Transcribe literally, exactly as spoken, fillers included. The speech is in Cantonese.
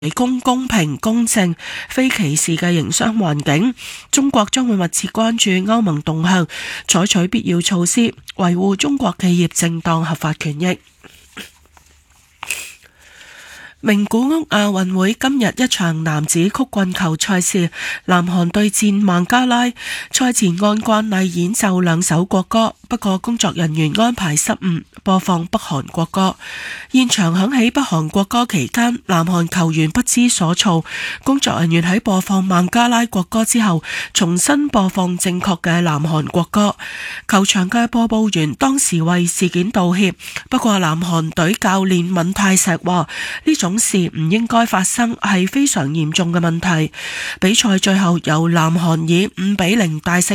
提供公平、公正、非歧視嘅營商環境。中國將會密切關注歐盟動向，採取必要措施，維護中國企業正當合法權益。名古屋亞運會今日一場男子曲棍球賽事，南韓對戰孟加拉。賽前按慣例演奏兩首國歌，不過工作人員安排失誤，播放北韓國歌。現場響起北韓國歌期間，南韓球員不知所措，工作人員喺播放孟加拉國歌之後，重新播放正確嘅南韓國歌。球場嘅播報員當時為事件道歉，不過南韓隊教練敏泰石話呢種事唔應該發生，係非常嚴重嘅問題。比賽最後由南韓以五比零大勝